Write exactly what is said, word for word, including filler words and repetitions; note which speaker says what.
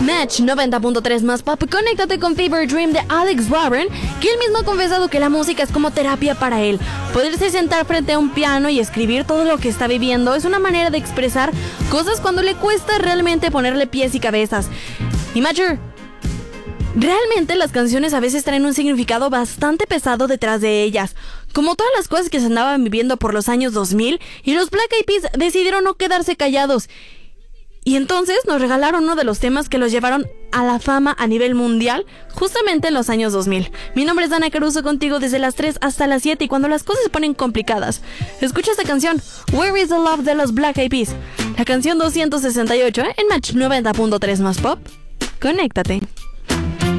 Speaker 1: Match noventa punto tres más pop, conéctate con Fever Dream de Alex Warren, que él mismo ha confesado que la música es como terapia para él. Poderse sentar frente a un piano y escribir todo lo que está viviendo es una manera de expresar cosas cuando le cuesta realmente ponerle pies y cabezas. Y Major, realmente las canciones a veces traen un significado bastante pesado detrás de ellas, como todas las cosas que se andaban viviendo por los años dos mil, y los Black Eyed Peas decidieron no quedarse callados. Y entonces nos regalaron uno de los temas que los llevaron a la fama a nivel mundial, justamente en los años dos mil. Mi nombre es Dana Caruso, contigo desde las tres hasta las siete, y cuando las cosas se ponen complicadas, escucha esta canción, Where is the Love, de los Black Eyed Peas. La canción doscientos sesenta y ocho, ¿eh? En Match noventa punto tres más pop. Conéctate.